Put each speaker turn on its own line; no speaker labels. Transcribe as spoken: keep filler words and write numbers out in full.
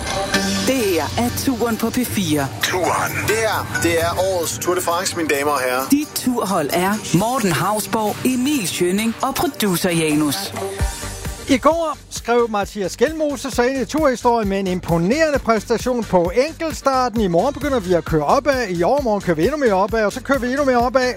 Det her er Turen på P fire.
Turen. Det her, det er årets Tour de France, mine damer og herrer.
Dit turhold er Morten Hausborg, Emil Schønning og producer Janus.
I går skrev Mathias Skjelmose sig ind i turhistorien med en imponerende præstation på enkeltstarten. I morgen begynder vi at køre opad. I overmorgen kører vi endnu mere opad, og så kører vi endnu mere opad.